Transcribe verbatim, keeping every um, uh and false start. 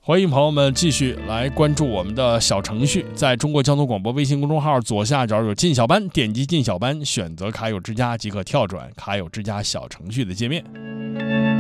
欢迎朋友们继续来关注我们的小程序，在中国交通广播微信公众号左下角有进小班，点击进小班，选择卡友之家即可跳转卡友之家小程序的界面。